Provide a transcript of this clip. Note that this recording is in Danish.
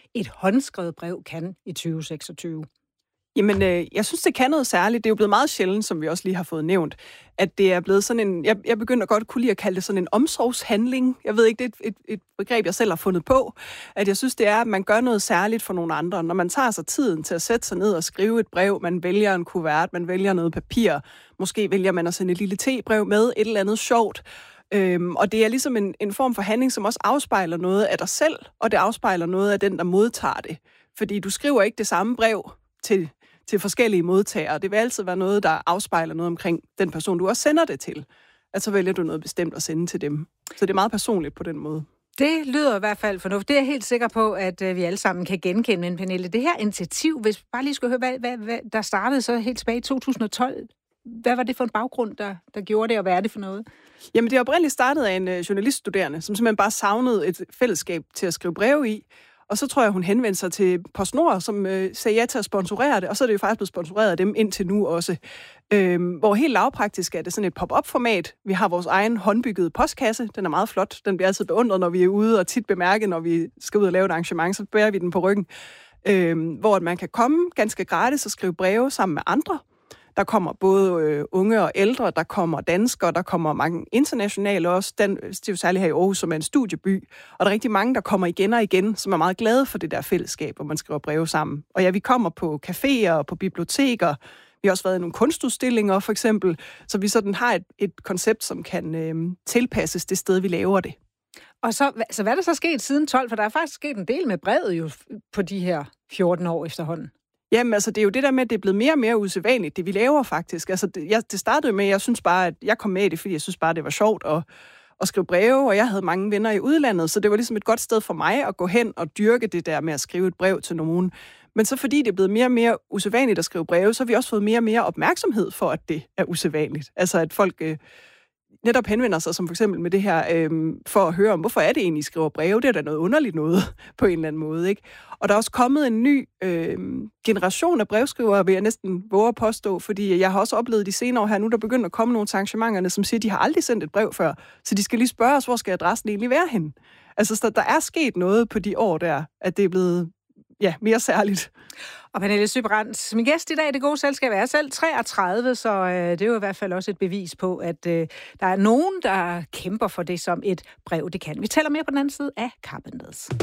et håndskrevet brev kan i 2026? Jamen, jeg synes, det kan noget særligt. Det er jo blevet meget sjældent, som vi også lige har fået nævnt, at det er blevet sådan en... Jeg begynder godt kunne lide at kalde det sådan en omsorgshandling. Jeg ved ikke, det er et begreb, jeg selv har fundet på. At jeg synes, det er, at man gør noget særligt for nogle andre. Når man tager sig tiden til at sætte sig ned og skrive et brev, man vælger en kuvert, man vælger noget papir, måske vælger man at sende et lille tebrev med, et eller andet sjovt. Og det er ligesom en form for handling, som også afspejler noget af dig selv, og det afspejler noget af den, der modtager det. Fordi du skriver ikke det samme brev til forskellige modtagere. Det vil altid være noget, der afspejler noget omkring den person, du også sender det til. At så vælger du noget bestemt at sende til dem. Så det er meget personligt på den måde. Det lyder i hvert fald fornuftigt. Det er jeg helt sikker på, at vi alle sammen kan genkende. Men Pernille, det her initiativ, hvis vi bare lige skulle høre, hvad der startede så helt tilbage i 2012. Hvad var det for en baggrund, der gjorde det, og hvad er det for noget? Jamen, det er oprindeligt startet af en journaliststuderende, som simpelthen bare savnede et fællesskab til at skrive breve i. Og så tror jeg, hun henvendte sig til PostNord, som sagde ja til at sponsorere det, og så er det jo faktisk blevet sponsoreret af dem indtil nu også. Hvor helt lavpraktisk er det sådan et pop-up-format. Vi har vores egen håndbyggede postkasse. Den er meget flot. Den bliver altid beundret, når vi er ude, og tit bemærket, når vi skal ud og lave et arrangement, så bærer vi den på ryggen. Hvor man kan komme ganske gratis og skrive breve sammen med andre. Der kommer både unge og ældre, der kommer danskere, der kommer mange internationale også. Det er jo særligt her i Aarhus, som er en studieby. Og der er rigtig mange, der kommer igen og igen, som er meget glade for det der fællesskab, hvor man skriver breve sammen. Og ja, vi kommer på caféer og på biblioteker. Vi har også været i nogle kunstudstillinger, for eksempel. Så vi sådan har et koncept, som kan tilpasses det sted, vi laver det. Og så hvad er der så sket siden 12? For der er faktisk sket en del med brevet jo på de her 14 år efterhånden. Jamen, altså, det er jo det der med, at det er blevet mere og mere usædvanligt, det vi laver faktisk. Altså, det startede med, jeg synes bare, at jeg kom med i det, fordi jeg synes bare, det var sjovt at skrive breve, og jeg havde mange venner i udlandet, så det var ligesom et godt sted for mig at gå hen og dyrke det der med at skrive et brev til nogen. Men så fordi det er blevet mere og mere usædvanligt at skrive breve, så har vi også fået mere og mere opmærksomhed for, at det er usædvanligt. Altså, at folk netop henvender sig, som for eksempel med det her, for at høre om, hvorfor er det egentlig, I skriver breve? Det er da noget underligt noget, på en eller anden måde, ikke? Og der er også kommet en ny generation af brevskrivere, vil jeg næsten våge at påstå, fordi jeg har også oplevet de senere år her, nu der begynder at komme nogle til arrangementerne, som siger, at de har aldrig sendt et brev før, så de skal lige spørge os, hvor skal adressen egentlig være henne? Altså, så der er sket noget på de år der, at det er blevet mere særligt. Og Pernille Sybrand, min gæst i dag, Det Gode Selskab, er selv 33, så det er jo i hvert fald også et bevis på, at der er nogen, der kæmper for det, som et brev det kan. Vi taler mere på den anden side af Carpenters.